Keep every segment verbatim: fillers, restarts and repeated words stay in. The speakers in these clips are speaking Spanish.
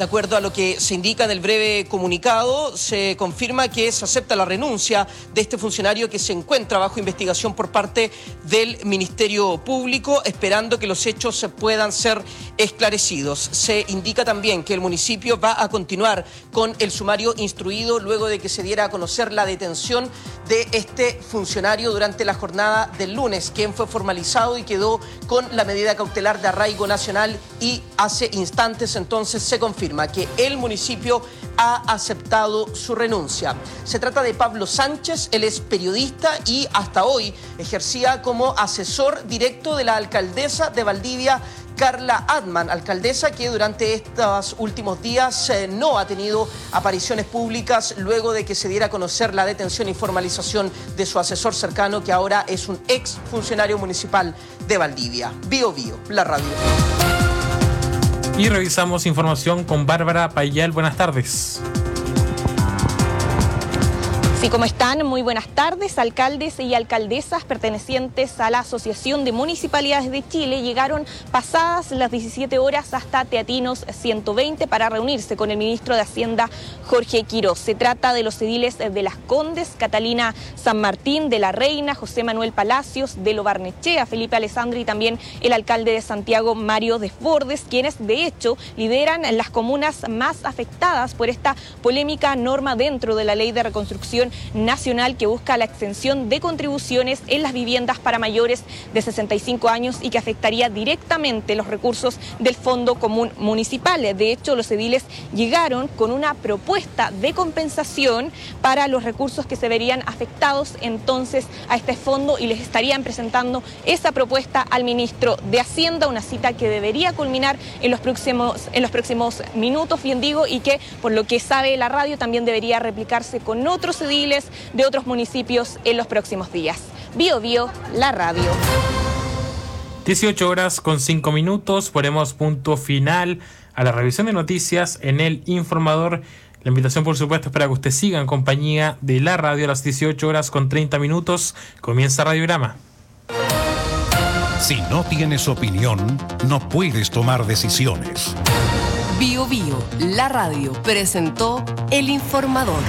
De acuerdo a lo que se indica en el breve comunicado, se confirma que se acepta la renuncia de este funcionario que se encuentra bajo investigación por parte del Ministerio Público, esperando que los hechos puedan ser esclarecidos. Se indica también que el municipio va a continuar con el sumario instruido luego de que se diera a conocer la detención de este funcionario durante la jornada del lunes, quien fue formalizado y quedó con la medida cautelar de arraigo nacional, y hace instantes entonces se confirma que el municipio ha aceptado su renuncia. Se trata de Pablo Sánchez, él es periodista y hasta hoy ejercía como asesor directo de la alcaldesa de Valdivia, Carla Adman, alcaldesa que durante estos últimos días eh, no ha tenido apariciones públicas luego de que se diera a conocer la detención y formalización de su asesor cercano, que ahora es un ex funcionario municipal de Valdivia. Bio Bio, la radio. Y revisamos información con Bárbara Payal. Buenas tardes. Sí, ¿cómo están? Muy buenas tardes. Alcaldes y alcaldesas pertenecientes a la Asociación de Municipalidades de Chile llegaron pasadas las diecisiete horas hasta Teatinos ciento veinte para reunirse con el ministro de Hacienda, Jorge Quiroz. Se trata de los ediles de Las Condes, Catalina San Martín, de la Reina, José Manuel Palacios, de Lo Barnechea, Felipe Alessandri y también el alcalde de Santiago, Mario Desbordes, quienes de hecho lideran las comunas más afectadas por esta polémica norma dentro de la Ley de Reconstrucción Nacional que busca la exención de contribuciones en las viviendas para mayores de sesenta y cinco años y que afectaría directamente los recursos del Fondo Común Municipal. De hecho, los ediles llegaron con una propuesta de compensación para los recursos que se verían afectados entonces a este fondo, y les estarían presentando esa propuesta al ministro de Hacienda, una cita que debería culminar en los próximos, en los próximos minutos, bien digo, y que por lo que sabe la radio también debería replicarse con otros ediles de otros municipios en los próximos días. Bio Bio, la radio. dieciocho horas con cinco minutos, ponemos punto final a la revisión de noticias en El Informador. La invitación, por supuesto, es para que usted siga en compañía de la radio a las dieciocho horas con treinta minutos. Comienza Radiograma. Si no tienes opinión, no puedes tomar decisiones. Bio Bio, la radio, presentó El Informador.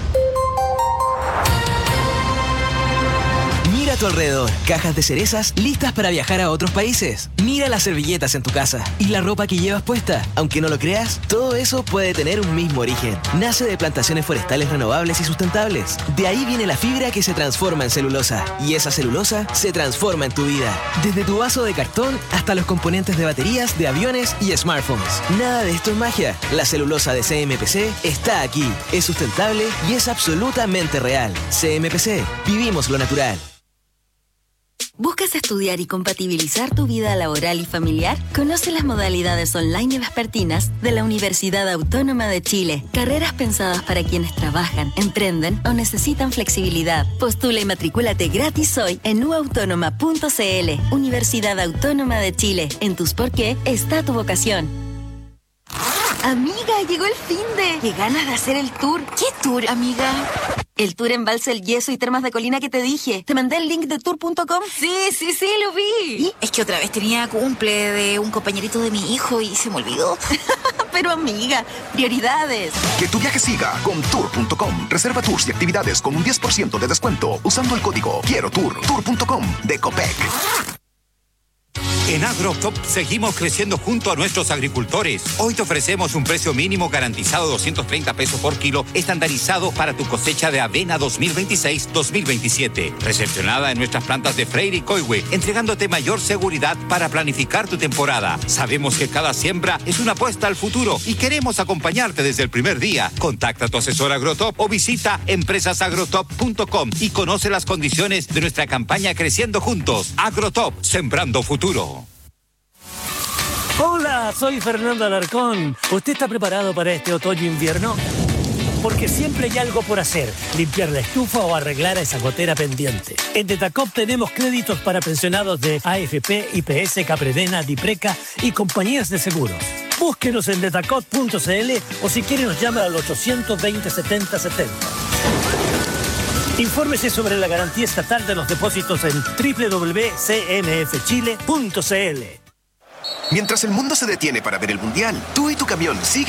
Mira a tu alrededor, cajas de cerezas listas para viajar a otros países. Mira las servilletas en tu casa y la ropa que llevas puesta. Aunque no lo creas, todo eso puede tener un mismo origen. Nace de plantaciones forestales renovables y sustentables. De ahí viene la fibra que se transforma en celulosa. Y esa celulosa se transforma en tu vida. Desde tu vaso de cartón hasta los componentes de baterías, de aviones y smartphones. Nada de esto es magia. La celulosa de C M P C está aquí. Es sustentable y es absolutamente real. C M P C. Vivimos lo natural. ¿Buscas estudiar y compatibilizar tu vida laboral y familiar? Conoce las modalidades online y vespertinas de la Universidad Autónoma de Chile. Carreras pensadas para quienes trabajan, emprenden o necesitan flexibilidad. Postula y matricúlate gratis hoy en u autónoma punto c l. Universidad Autónoma de Chile. En tus por qué está tu vocación. Amiga, llegó el finde. Qué ganas de hacer el tour. ¿Qué tour, amiga? El tour Embalse El Yeso y Termas de Colina que te dije. ¿Te mandé el link de tour punto com? Sí, sí, sí, lo vi. ¿Y? Es que otra vez tenía cumple de un compañerito de mi hijo y se me olvidó. Pero amiga, prioridades. Que tu viaje siga con tour punto com. Reserva tours y actividades con un diez por ciento de descuento usando el código Quiero Tour. tour punto com de Copec. En AgroTop seguimos creciendo junto a nuestros agricultores. Hoy te ofrecemos un precio mínimo garantizado de doscientos treinta pesos por kilo, estandarizado para tu cosecha de avena dos mil veintiséis dos mil veintisiete. Recepcionada en nuestras plantas de Freire y Coihue, entregándote mayor seguridad para planificar tu temporada. Sabemos que cada siembra es una apuesta al futuro y queremos acompañarte desde el primer día. Contacta a tu asesor AgroTop o visita empresas agrotop punto com y conoce las condiciones de nuestra campaña Creciendo Juntos. AgroTop, sembrando futuro. Hola, soy Fernando Alarcón. ¿Usted está preparado para este otoño-invierno? Porque siempre hay algo por hacer, limpiar la estufa o arreglar a esa gotera pendiente. En Detacop tenemos créditos para pensionados de A F P, I P S, Capredena, Dipreca y compañías de seguros. Búsquenos en detacop punto c l o si quiere nos llama al ochocientos veinte setenta setenta. Infórmese sobre la garantía estatal de los depósitos en doble u doble u doble u punto c m f chile punto c l. Mientras el mundo se detiene para ver el mundial, tú y tu camión siguen